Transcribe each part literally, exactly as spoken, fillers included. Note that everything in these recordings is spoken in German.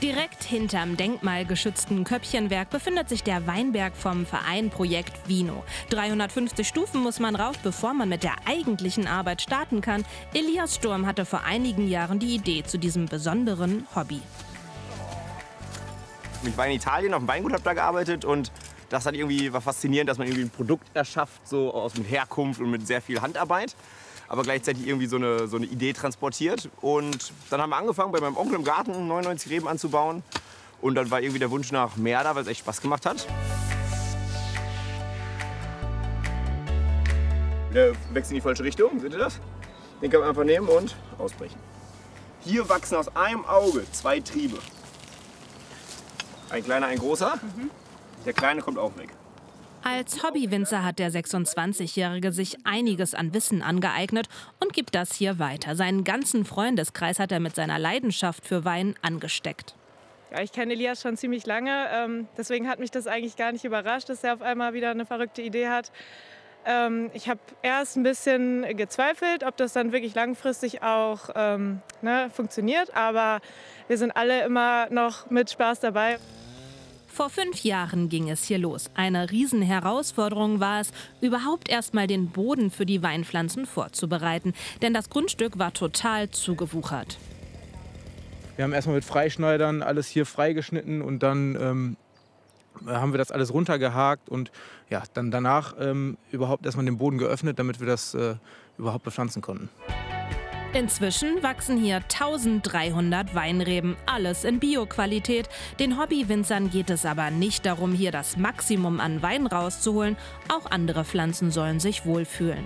Direkt hinterm denkmalgeschützten Köppchenwerk befindet sich der Weinberg vom Verein Projekt Vino. dreihundertfünfzig Stufen muss man rauf, bevor man mit der eigentlichen Arbeit starten kann. Elias Sturm hatte vor einigen Jahren die Idee zu diesem besonderen Hobby. Ich war in Italien, auf dem Weingut, habe da gearbeitet und das hat irgendwie, war faszinierend, dass man irgendwie ein Produkt erschafft, so aus mit Herkunft und mit sehr viel Handarbeit, aber gleichzeitig irgendwie so eine, so eine Idee transportiert. Und dann haben wir angefangen, bei meinem Onkel im Garten neunundneunzig Reben anzubauen. Und dann war irgendwie der Wunsch nach mehr da, weil es echt Spaß gemacht hat. Der wächst in die falsche Richtung, seht ihr das? Den kann man einfach nehmen und ausbrechen. Hier wachsen aus einem Auge zwei Triebe. Ein kleiner, ein großer. Mhm. Der kleine kommt auch weg. Als Hobbywinzer hat der sechsundzwanzigjährige sich einiges an Wissen angeeignet und gibt das hier weiter. Seinen ganzen Freundeskreis hat er mit seiner Leidenschaft für Wein angesteckt. Ja, ich kenne Elias schon ziemlich lange, ähm, deswegen hat mich das eigentlich gar nicht überrascht, dass er auf einmal wieder eine verrückte Idee hat. Ähm, ich habe erst ein bisschen gezweifelt, ob das dann wirklich langfristig auch ähm, ne, funktioniert, aber wir sind alle immer noch mit Spaß dabei. Vor fünf Jahren ging es hier los. Eine Riesenherausforderung war es, überhaupt erst mal den Boden für die Weinpflanzen vorzubereiten. Denn das Grundstück war total zugewuchert. Wir haben erstmal mit Freischneidern alles hier freigeschnitten und dann ähm, haben wir das alles runtergehakt und ja, dann danach ähm, überhaupt erstmal den Boden geöffnet, damit wir das äh, überhaupt bepflanzen konnten. Inzwischen wachsen hier eintausenddreihundert Weinreben, alles in Bio-Qualität. Den Hobbywinzern geht es aber nicht darum, hier das Maximum an Wein rauszuholen. Auch andere Pflanzen sollen sich wohlfühlen.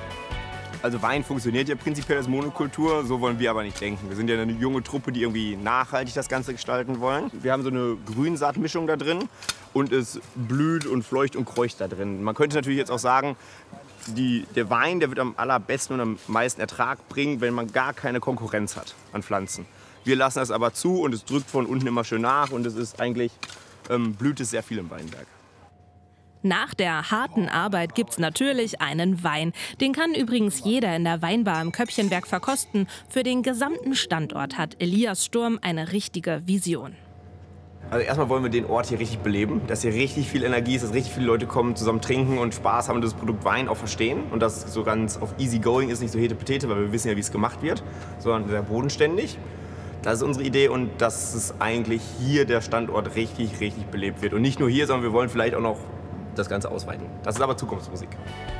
Also Wein funktioniert ja prinzipiell als Monokultur, so wollen wir aber nicht denken. Wir sind ja eine junge Truppe, die irgendwie nachhaltig das Ganze gestalten wollen. Wir haben so eine Grünsaatmischung da drin und es blüht und fleucht und kreucht da drin. Man könnte natürlich jetzt auch sagen, Die, der Wein, der wird am allerbesten und am meisten Ertrag bringen, wenn man gar keine Konkurrenz hat an Pflanzen. Wir lassen das aber zu und es drückt von unten immer schön nach und es ist eigentlich, ähm, blüht es sehr viel im Weinberg. Nach der harten Arbeit gibt's natürlich einen Wein. Den kann übrigens jeder in der Weinbar im Köppchenwerk verkosten. Für den gesamten Standort hat Elias Sturm eine richtige Vision. Also erstmal wollen wir den Ort hier richtig beleben, dass hier richtig viel Energie ist, dass richtig viele Leute kommen, zusammen trinken und Spaß haben und das Produkt Wein auch verstehen. Und das so ganz auf easy going ist, nicht so Hetepetete, weil wir wissen ja, wie es gemacht wird, sondern sehr bodenständig. Das ist unsere Idee und dass es eigentlich hier der Standort richtig, richtig belebt wird. Und nicht nur hier, sondern wir wollen vielleicht auch noch das Ganze ausweiten. Das ist aber Zukunftsmusik.